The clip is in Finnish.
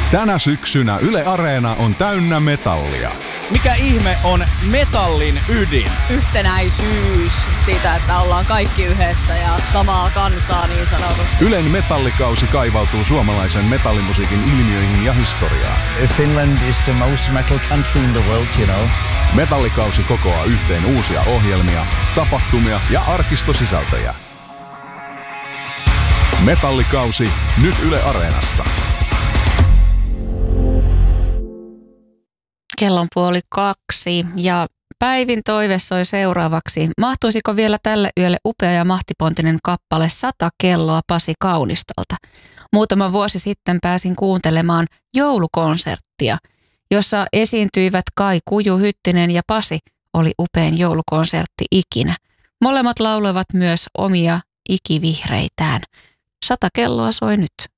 Tänä syksynä Yle Areena on täynnä metallia. Mikä ihme on metallin ydin? Yhtenäisyys siitä, että ollaan kaikki yhdessä ja samaa kansaa niin sanotusti. Ylen metallikausi kaivautuu suomalaisen metallimusiikin ilmiöihin ja historiaan. Finland is the most metal country in the world, you know. Metallikausi kokoaa yhteen uusia ohjelmia, tapahtumia ja arkistosisältöjä. Metallikausi nyt Yle Areenassa. Kello on 1:30 ja Päivin toive soi seuraavaksi. Mahtuisiko vielä tälle yölle upea ja mahtipontinen kappale 100 kelloa Pasi Kaunistolta? Muutama vuosi sitten pääsin kuuntelemaan joulukonserttia, jossa esiintyivät Kai Kuju Hyttinen ja Pasi. Oli upein joulukonsertti ikinä. Molemmat lauloivat myös omia ikivihreitään. 100 kelloa soi nyt.